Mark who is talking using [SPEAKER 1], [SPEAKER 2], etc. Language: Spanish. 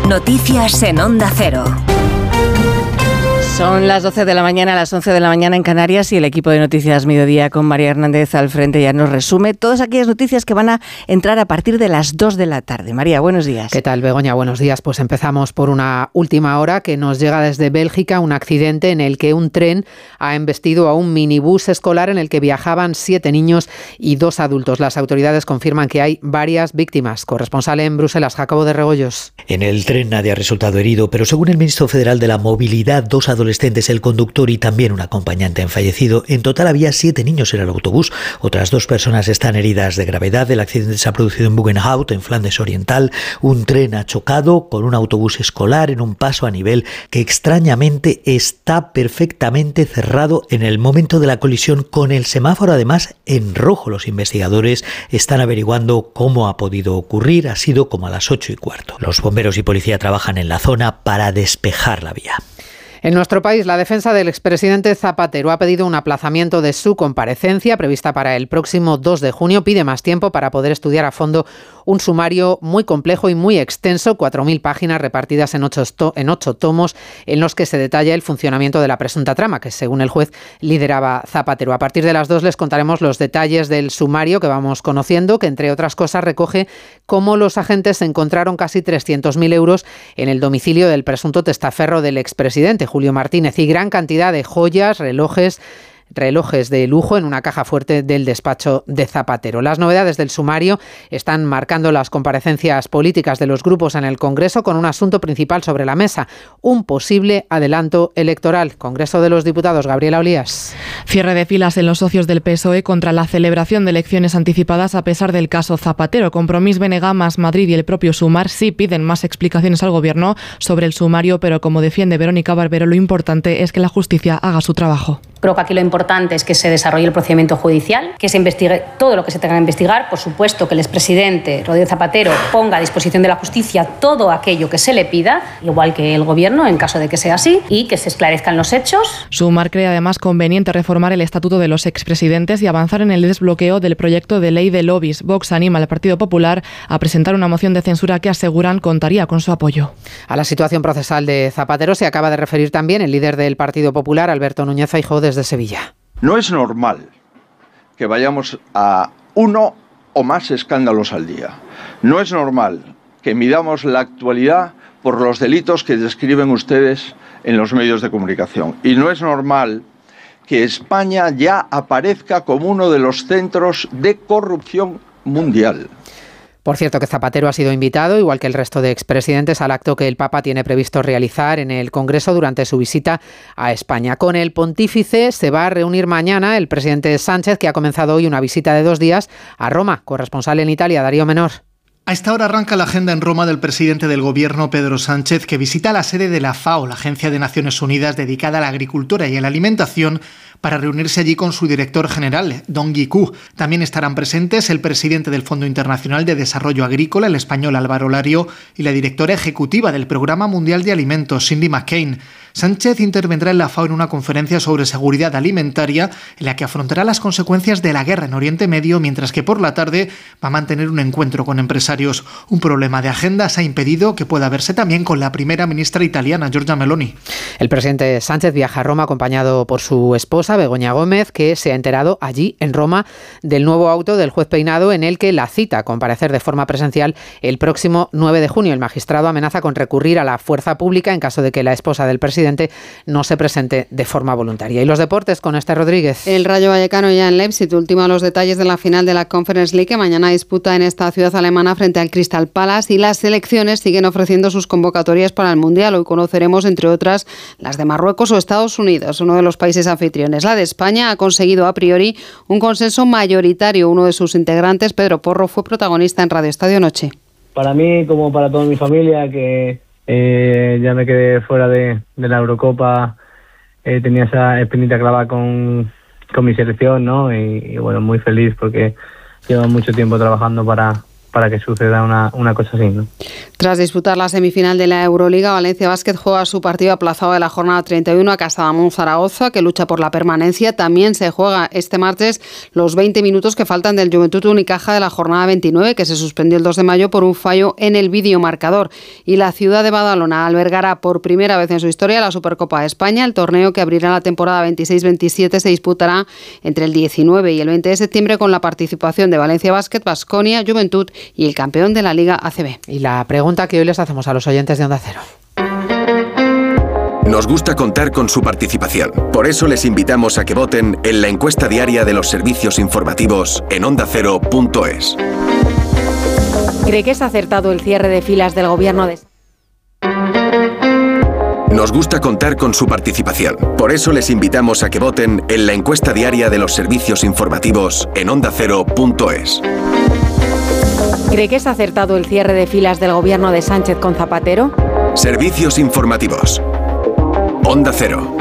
[SPEAKER 1] Noticias en Onda Cero.
[SPEAKER 2] Son las 12 de la mañana, las 11 de la mañana en Canarias, y el equipo de Noticias Mediodía con María Hernández al frente ya nos resume todas aquellas noticias que van a entrar a partir de las 2 de la tarde. María, buenos días.
[SPEAKER 3] ¿Qué tal, Begoña? Buenos días. Pues empezamos por una última hora que nos llega desde Bélgica, un accidente en el que un tren ha embestido a un minibús escolar en el que viajaban 7 niños y 2 adultos. Las autoridades confirman que hay varias víctimas. Corresponsal en Bruselas, Jacobo de Regoyos.
[SPEAKER 4] En el tren nadie ha resultado herido, pero según el ministro federal de la Movilidad, 2 adolescentes, el conductor y también un acompañante han fallecido. En total había 7 niños en el autobús. Otras 2 personas están heridas de gravedad. El accidente se ha producido en Buggenhout, en Flandes Oriental. Un tren ha chocado con un autobús escolar en un paso a nivel que extrañamente está perfectamente cerrado en el momento de la colisión, con el semáforo además en rojo. Los investigadores están averiguando cómo ha podido ocurrir. Ha sido como a las 8:15. Los bomberos y policía trabajan en la zona para despejar la vía.
[SPEAKER 3] En nuestro país, la defensa del expresidente Zapatero ha pedido un aplazamiento de su comparecencia prevista para el próximo 2 de junio. Pide más tiempo para poder estudiar a fondo un sumario muy complejo y muy extenso, 4.000 páginas repartidas en 8 tomos, en los que se detalla el funcionamiento de la presunta trama, que según el juez lideraba Zapatero. A partir de las 2 les contaremos los detalles del sumario que vamos conociendo, que entre otras cosas recoge cómo los agentes encontraron casi 300.000 euros en el domicilio del presunto testaferro del expresidente, Julio Martínez, y gran cantidad de joyas, relojes de lujo en una caja fuerte del despacho de Zapatero. Las novedades del sumario están marcando las comparecencias políticas de los grupos en el Congreso, con un asunto principal sobre la mesa: un posible adelanto electoral. Congreso de los Diputados, Gabriela Olías.
[SPEAKER 5] Cierre de filas en los socios del PSOE contra la celebración de elecciones anticipadas a pesar del caso Zapatero. Compromís, BNG, Más Madrid y el propio Sumar sí piden más explicaciones al Gobierno sobre el sumario, pero como defiende Verónica Barbero, lo importante es que la justicia haga su trabajo.
[SPEAKER 6] Creo que aquí lo importante es que se desarrolle el procedimiento judicial, que se investigue todo lo que se tenga que investigar. Por supuesto, que el expresidente Rodríguez Zapatero ponga a disposición de la justicia todo aquello que se le pida, igual que el Gobierno, en caso de que sea así, y que se esclarezcan los hechos.
[SPEAKER 5] Sumar cree además conveniente reformar el estatuto de los expresidentes y avanzar en el desbloqueo del proyecto de ley de lobbies. Vox anima al Partido Popular a presentar una moción de censura que aseguran contaría con su apoyo.
[SPEAKER 3] A la situación procesal de Zapatero se acaba de referir también el líder del Partido Popular, Alberto Núñez Feijóo, desde Sevilla.
[SPEAKER 7] No es normal que vayamos a 1 o más escándalos al día. No es normal que midamos la actualidad por los delitos que describen ustedes en los medios de comunicación. Y no es normal que España ya aparezca como uno de los centros de corrupción mundial.
[SPEAKER 3] Por cierto, que Zapatero ha sido invitado, igual que el resto de expresidentes, al acto que el Papa tiene previsto realizar en el Congreso durante su visita a España. Con el pontífice se va a reunir mañana el presidente Sánchez, que ha comenzado hoy una visita de 2 días a Roma. Corresponsal en Italia, Darío Menor.
[SPEAKER 8] A esta hora arranca la agenda en Roma del presidente del Gobierno, Pedro Sánchez, que visita la sede de la FAO, la Agencia de Naciones Unidas dedicada a la agricultura y a la alimentación, para reunirse allí con su director general, Don Guicú. También estarán presentes el presidente del Fondo Internacional de Desarrollo Agrícola, el español Álvaro Lario, y la directora ejecutiva del Programa Mundial de Alimentos, Cindy McCain. Sánchez intervendrá en la FAO en una conferencia sobre seguridad alimentaria, en la que afrontará las consecuencias de la guerra en Oriente Medio, mientras que por la tarde va a mantener un encuentro con empresarios. Un problema de agendas ha impedido que pueda verse también con la primera ministra italiana, Giorgia Meloni.
[SPEAKER 3] El presidente Sánchez viaja a Roma acompañado por su esposa, Begoña Gómez, que se ha enterado allí en Roma del nuevo auto del juez Peinado, en el que la cita a comparecer de forma presencial el próximo 9 de junio. El magistrado amenaza con recurrir a la fuerza pública en caso de que la esposa del presidente no se presente de forma voluntaria. Y los deportes con Esther Rodríguez.
[SPEAKER 9] El Rayo Vallecano ya en Leipzig ultima los detalles de la final de la Conference League, que mañana disputa en esta ciudad alemana frente al Crystal Palace, y las selecciones siguen ofreciendo sus convocatorias para el Mundial. Hoy conoceremos, entre otras, las de Marruecos o Estados Unidos, uno de los países anfitriones. La de España ha conseguido a priori un consenso mayoritario. Uno de sus integrantes, Pedro Porro, fue protagonista en Radio Estadio Noche.
[SPEAKER 10] Para mí, como para toda mi familia, que ya me quedé fuera de la Eurocopa, tenía esa espinita clavada con mi selección, ¿no? Y bueno, muy feliz porque llevo mucho tiempo trabajando para para que suceda una cosa así, ¿no?
[SPEAKER 9] Tras disputar la semifinal de la Euroliga, Valencia Basket juega su partido aplazado de la jornada 31 a Casademont Zaragoza, que lucha por la permanencia. También se juega este martes los 20 minutos que faltan del Juventud Unicaja de la jornada 29, que se suspendió el 2 de mayo por un fallo en el videomarcador. Y la ciudad de Badalona albergará por primera vez en su historia la Supercopa de España. El torneo que abrirá la temporada 26-27 se disputará entre el 19 y el 20 de septiembre con la participación de Valencia Basket, Baskonia, Juventud y el campeón de la Liga ACB.
[SPEAKER 3] Y la pregunta que hoy les hacemos a los oyentes de Onda Cero.
[SPEAKER 11] Nos gusta contar con su participación. Por eso les invitamos a que voten en la encuesta diaria de los servicios informativos en ondacero.es.
[SPEAKER 9] ¿Cree que es acertado el cierre de filas del gobierno de...
[SPEAKER 11] Nos gusta contar con su participación. Por eso les invitamos a que voten en la encuesta diaria de los servicios informativos en ondacero.es.
[SPEAKER 9] ¿Cree que es acertado el cierre de filas del gobierno de Sánchez con Zapatero?
[SPEAKER 11] Servicios informativos. Onda Cero.